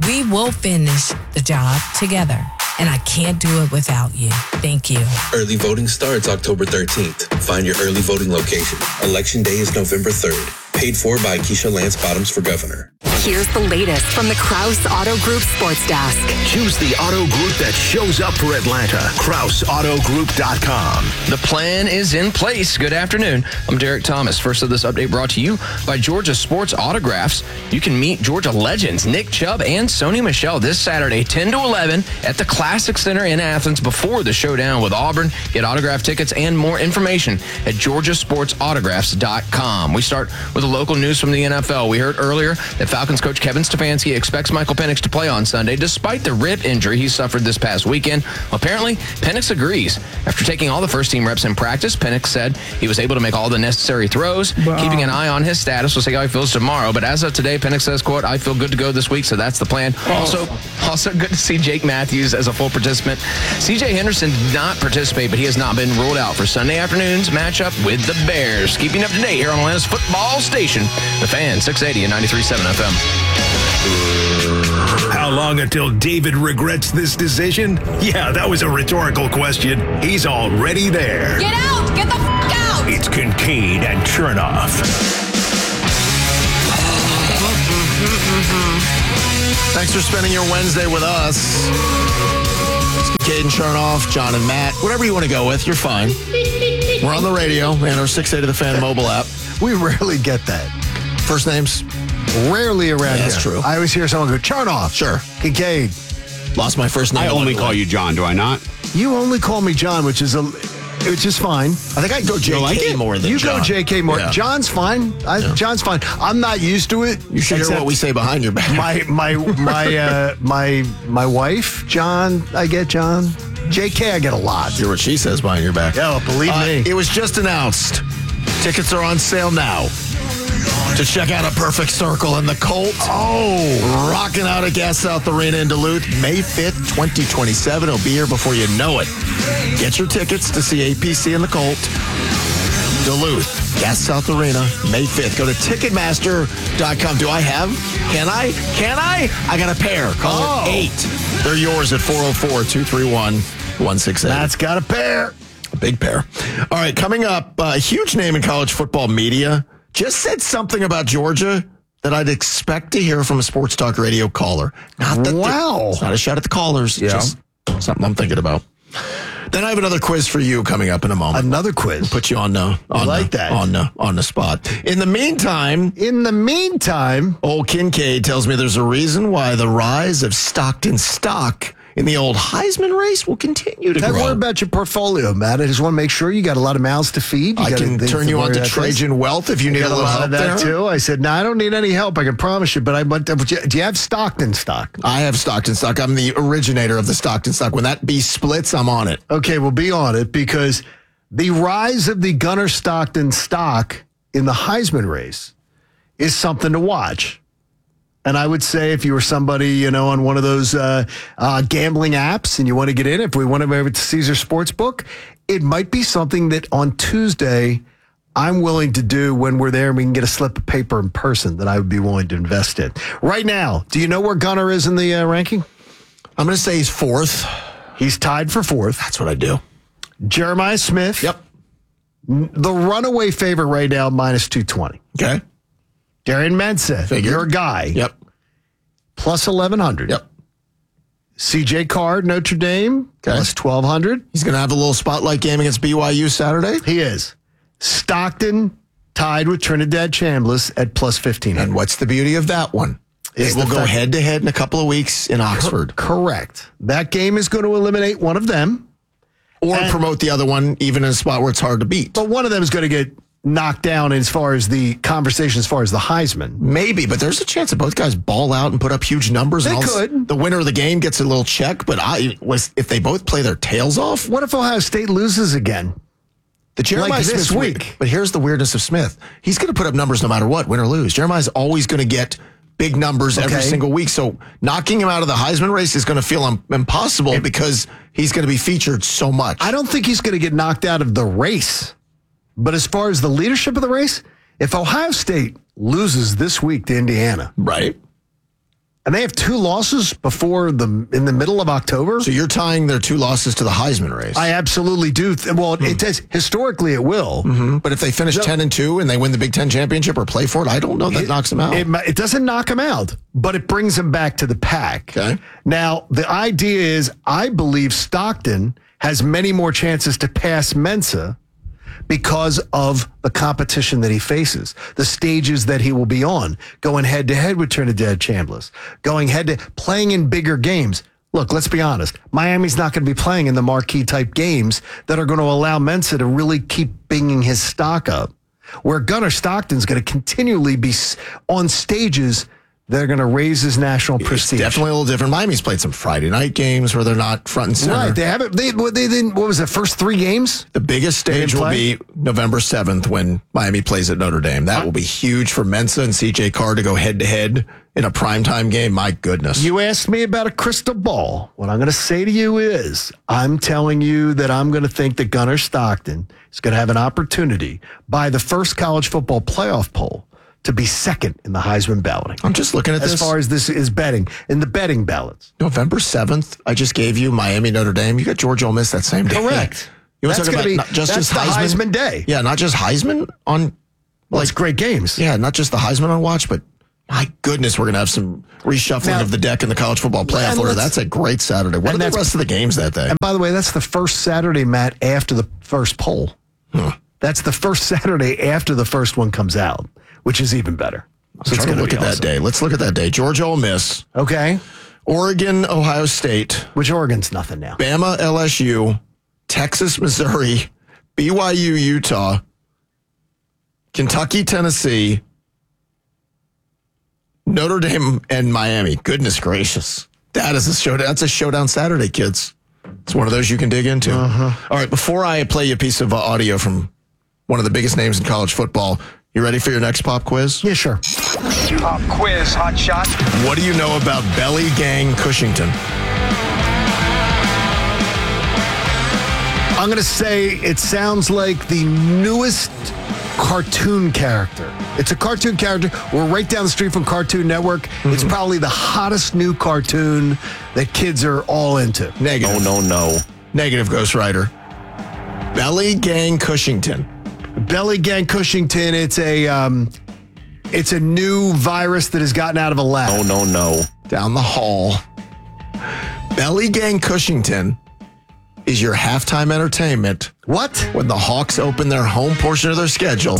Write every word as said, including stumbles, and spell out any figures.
We will finish the job together, and I can't do it without you. Thank you. Early voting starts October thirteenth. Find your early voting location. Election day is November third. Paid for by Keisha Lance Bottoms for governor. Here's the latest from the Krause Auto Group Sports Desk. Choose the auto group that shows up for Atlanta. Krause Auto Group dot com. The plan is in place. Good afternoon. I'm Derek Thomas. First of this update brought to you by Georgia Sports Autographs. You can meet Georgia legends Nick Chubb and Sony Michel this Saturday, ten to eleven, at the Classic Center in Athens before the showdown with Auburn. Get autograph tickets and more information at Georgia Sports Autographs dot com. We start with the local news from the N F L. We heard earlier that Falcons coach Kevin Stefanski expects Michael Penix to play on Sunday despite the rib injury he suffered this past weekend. Well, apparently, Penix agrees. After taking all the first-team reps in practice, Penix said he was able to make all the necessary throws, wow. keeping an eye on his status. We'll see how he feels tomorrow. But as of today, Penix says, quote, I feel good to go this week, so that's the plan. Oh. Also, also good to see Jake Matthews as a full participant. C J Henderson did not participate, but he has not been ruled out for Sunday afternoon's matchup with the Bears. Keeping up to date here on Atlanta's football station, The Fan, six eighty and ninety-three point seven F M. How long until David regrets this decision? Yeah, that was a rhetorical question. He's already there. Get out! Get the f*** out! It's Kincaid and Chernoff. Thanks for spending your Wednesday with us. It's Kincaid and Chernoff, John and Matt, whatever you want to go with, you're fine. We're on the radio and our six eighty The Fan mobile app. We rarely get that. First names? Rarely around yeah, that's here. true. I always hear someone go, Chernoff. Sure. Kincaid. Lost my first name. I only call you John, do I not? You only call me John, which is a, which is fine. I think I'd go J K like more than you John. You go J K more. Yeah. John's fine. I, yeah. John's fine. I'm not used to it. You should hear what we say behind your back. My my my uh, my my wife, John. I get John. J K, I get a lot. Hear what she says behind your back. Yeah, believe uh, me. It was just announced. Tickets are on sale now. To check out A Perfect Circle and the Colt. Oh. Rocking out at Gas South Arena in Duluth, May fifth, twenty twenty-seven. It'll be here before you know it. Get your tickets to see A P C and the Colt. Duluth, Gas South Arena, May fifth. Go to Ticketmaster dot com. Do I have? Can I? Can I? I got a pair. Call oh. it eight. They're yours at four oh four, two three one, one six eight. That's got a pair. A big pair. All right, coming up, a uh, huge name in college football media. Just said something about Georgia that I'd expect to hear from a Sports Talk Radio caller. Not that wow. It's not a shot at the callers. Yeah. Just something I'm thinking about. Then I have another quiz for you coming up in a moment. Another quiz? Put you on the, on I like the, that. On the, on the spot. In the meantime. In the meantime. Old Kincaid tells me there's a reason why the rise of Stockton stock in the old Heisman race will continue to Don't grow. worry about your portfolio, Matt. I just want to make sure you got a lot of mouths to feed. You I can turn you on to Trajan Wealth if you need a little help there. Too. I said, no, I don't need any help. I can promise you. But I, but do you have Stockton stock? I have Stockton stock. I'm the originator of the Stockton stock. When that beast splits, I'm on it. Okay, well, be on it because the rise of the Gunnar Stockton stock in the Heisman race is something to watch. And I would say if you were somebody, you know, on one of those uh, uh, gambling apps and you want to get in, if we want to move it to Caesar Sportsbook, it might be something that on Tuesday I'm willing to do when we're there and we can get a slip of paper in person that I would be willing to invest in. Right now, do you know where Gunnar is in the uh, ranking? I'm going to say he's fourth. He's tied for fourth. That's what I do. Jeremiah Smith. Yep. The runaway favorite right now, minus two twenty. Okay. Darian Mensah, Figured. your guy. Yep. Plus eleven hundred. Yep. C J Card, Notre Dame, okay. Plus twelve hundred. He's going to have a little spotlight game against B Y U Saturday. He is. Stockton tied with Trinidad Chambliss at plus fifteen hundred. And what's the beauty of that one? Is we'll go head to head in a couple of weeks in Oxford. Cor- correct. That game is going to eliminate one of them. Or and, promote the other one, even in a spot where it's hard to beat. But one of them is going to get knocked down as far as the conversation, as far as the Heisman. Maybe, but there's a chance that both guys ball out and put up huge numbers. They and could. The winner of the game gets a little check, but I was if they both play their tails off. What if Ohio State loses again? The Jeremiah like this Smith week. But here's the weirdness of Smith. He's going to put up numbers no matter what, win or lose. Jeremiah's always going to get big numbers okay. every single week. So knocking him out of the Heisman race is going to feel um, impossible it, because he's going to be featured so much. I don't think he's going to get knocked out of the race. But as far as the leadership of the race, if Ohio State loses this week to Indiana, right, And they have two losses before the in the middle of October. So you're tying their two losses to the Heisman race. I absolutely do. Th- well, hmm. it does. Historically, it will. Mm-hmm. But if they finish no. ten and two and they win the Big Ten championship or play for it, I don't know that it, knocks them out. It, it doesn't knock them out, but it brings them back to the pack. Okay. Now, the idea is, I believe Stockton has many more chances to pass Mensa because of the competition that he faces, the stages that he will be on, going head to head with Trinidad Chambliss, going head to playing in bigger games. Look, let's be honest. Miami's not going to be playing in the marquee type games that are going to allow Mensa to really keep bringing his stock up. Where Gunnar Stockton's going to continually be on stages they're going to raise his national prestige. It's definitely a little different. Miami's played some Friday night games where they're not front and center. Right. They haven't. They, they didn't. What was the first three games? The biggest stage will be November seventh when Miami plays at Notre Dame. That will be huge for Mensa and C J Carr to go head to head in a primetime game. My goodness. You asked me about a crystal ball. What I'm going to say to you is I'm telling you that I'm going to think that Gunnar Stockton is going to have an opportunity by the first college football playoff poll to be second in the Heisman balloting. I'm just looking at as this. As far as this is betting, in the betting ballots. November seventh, I just gave you Miami, Notre Dame. You got Georgia Ole Miss that same day. Correct. You want that's to talk about be, not just that's as Heisman? the Heisman day. Yeah, not just Heisman on... Well, like, it's great games. Yeah, not just the Heisman on watch, but my goodness, we're going to have some reshuffling now, of the deck in the college football playoff order. That's a great Saturday. What are the rest of the games that day? And by the way, that's the first Saturday, Matt, after the first poll. Huh. That's the first Saturday after the first one comes out, which is even better. So let's look at awesome. that day. Let's look at that day. Georgia, Ole Miss. Okay. Oregon, Ohio State. Which Oregon's nothing now. Bama, L S U. Texas, Missouri. B Y U, Utah. Kentucky, Tennessee. Notre Dame and Miami. Goodness gracious. That is a showdown. That's a showdown Saturday, kids. It's one of those you can dig into. Uh-huh. All right, before I play you a piece of audio from one of the biggest names in college football, you ready for your next pop quiz? Yeah, sure. Pop quiz, hot shot. What do you know about Belly Gang Cushington? I'm going to say it sounds like the newest cartoon character. It's a cartoon character. We're right down the street from Cartoon Network. Mm-hmm. It's probably the hottest new cartoon that kids are all into. Negative. No, no, no. Negative, Ghost Rider. Belly Gang Cushington. Belly Gang Cushington. It's a um, it's a new virus that has gotten out of a lab. No, no, no. Down the hall. Belly Gang Cushington is your halftime entertainment. What? When the Hawks open their home portion of their schedule